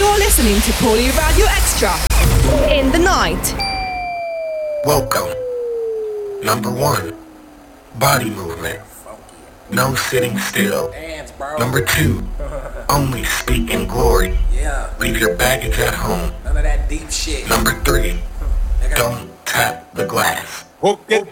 You're listening to Paulie Radio Extra in the night. Welcome. Number 1, body movement. No sitting still. Number 2, only speak in glory. Leave your baggage at home. None of that deep shit. Number 3, don't tap the glass. Hook it